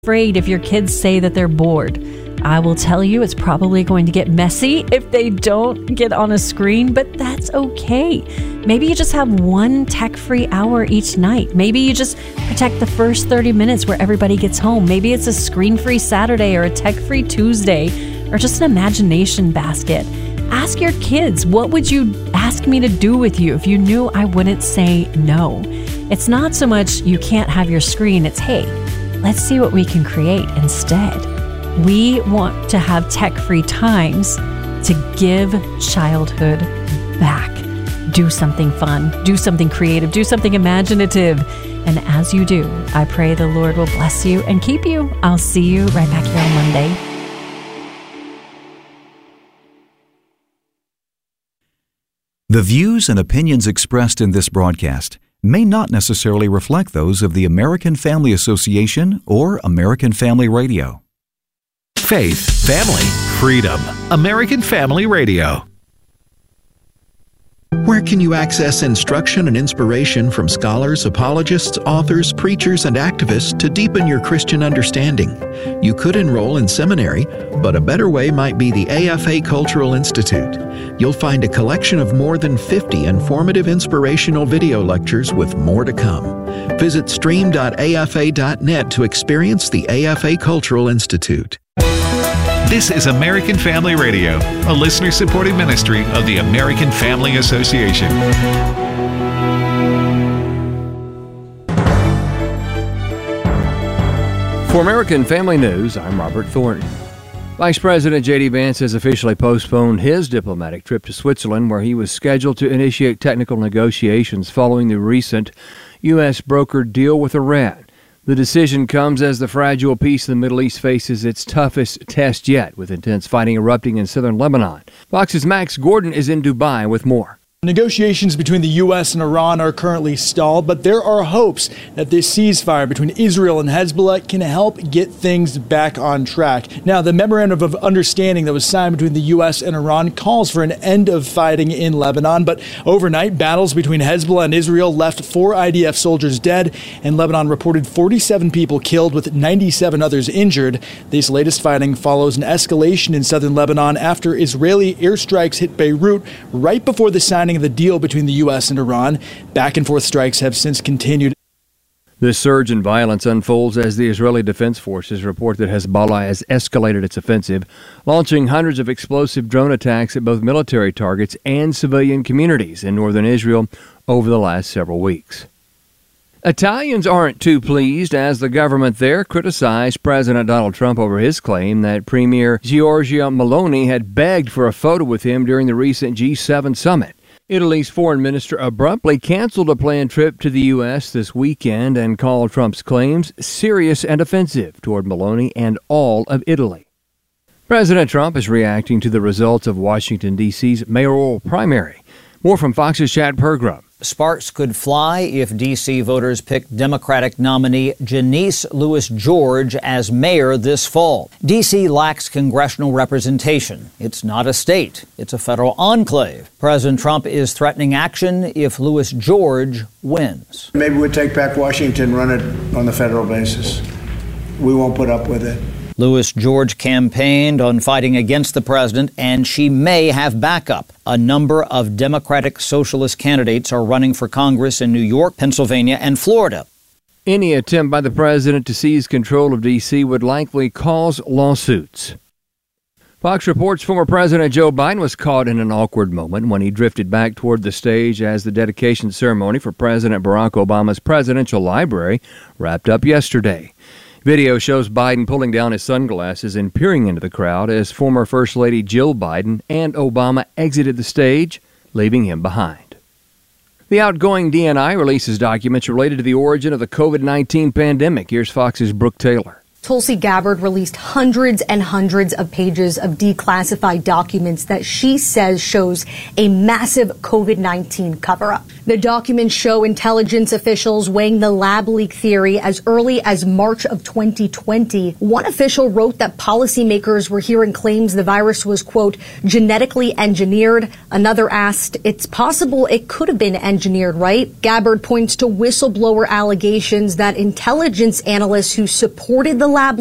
Afraid if your kids say that they're bored. I will tell you it's probably going to get messy if they don't get on a screen, but that's okay. Maybe you just have one tech-free hour each night. Maybe you just protect the first 30 minutes where everybody gets home. Maybe it's a screen-free Saturday or a tech-free Tuesday or just an imagination basket. Ask your kids, what would you ask me to do with you if you knew I wouldn't say no? It's not so much you can't have your screen, it's hey, let's see what we can create instead. We want to have tech-free times to give childhood back. Do something fun, do something creative, do something imaginative. And as you do, I pray the Lord will bless you and keep you. I'll see you right back here on Monday. The views and opinions expressed in this broadcast may not necessarily reflect those of the American Family Association or American Family Radio. Faith, family, freedom. American Family Radio. Where can you access instruction and inspiration from scholars, apologists, authors, preachers, and activists to deepen your Christian understanding? You could enroll in seminary, but a better way might be the AFA Cultural Institute. You'll find a collection of more than 50 informative inspirational video lectures with more to come. Visit stream.afa.net to experience the AFA Cultural Institute. This is American Family Radio, a listener-supported ministry of the American Family Association. For American Family News, I'm Robert Thornton. Vice President J.D. Vance has officially postponed his diplomatic trip to Switzerland, where he was scheduled to initiate technical negotiations following the recent U.S. brokered deal with Iran. The decision comes as the fragile peace in the Middle East faces its toughest test yet, with intense fighting erupting in southern Lebanon. Fox's Max Gordon is in Dubai with more. Negotiations between the U.S. and Iran are currently stalled, but there are hopes that this ceasefire between Israel and Hezbollah can help get things back on track. Now, the memorandum of understanding that was signed between the U.S. and Iran calls for an end of fighting in Lebanon, but overnight, battles between Hezbollah and Israel left 4 IDF soldiers dead, and Lebanon reported 47 people killed with 97 others injured. This latest fighting follows an escalation in southern Lebanon after Israeli airstrikes hit Beirut right before the signing of the deal between the U.S. and Iran. Back and forth strikes have since continued. This surge in violence unfolds as the Israeli Defense Forces report that Hezbollah has escalated its offensive, launching hundreds of explosive drone attacks at both military targets and civilian communities in northern Israel over the last several weeks. Italians aren't too pleased as the government there criticized President Donald Trump over his claim that Premier Giorgia Meloni had begged for a photo with him during the recent G7 summit. Italy's foreign minister abruptly canceled a planned trip to the U.S. this weekend and called Trump's claims serious and offensive toward Meloni and all of Italy. President Trump is reacting to the results of Washington, D.C.'s mayoral primary. More from Fox's Chad Pergram. Sparks could fly if D.C. voters pick Democratic nominee Janice Lewis-George as mayor this fall. D.C. lacks congressional representation. It's not a state. It's a federal enclave. President Trump is threatening action if Lewis-George wins. Maybe we'll take back Washington and run it on the federal basis. We won't put up with it. Lewis-George campaigned on fighting against the president, and she may have backup. A number of Democratic Socialist candidates are running for Congress in New York, Pennsylvania, and Florida. Any attempt by the president to seize control of D.C. would likely cause lawsuits. Fox reports former President Joe Biden was caught in an awkward moment when he drifted back toward the stage as the dedication ceremony for President Barack Obama's presidential library wrapped up yesterday. Video shows Biden pulling down his sunglasses and peering into the crowd as former First Lady Jill Biden and Obama exited the stage, leaving him behind. The outgoing DNI releases documents related to the origin of the COVID-19 pandemic. Here's Fox's Brooke Taylor. Tulsi Gabbard released hundreds and hundreds of pages of declassified documents that she says shows a massive COVID-19 cover-up. Now, The documents show intelligence officials weighing the lab leak theory as early as March of 2020. One official wrote that policymakers were hearing claims the virus was, quote, genetically engineered. Another asked, it's possible it could have been engineered, right? Gabbard points to whistleblower allegations that intelligence analysts who supported the lab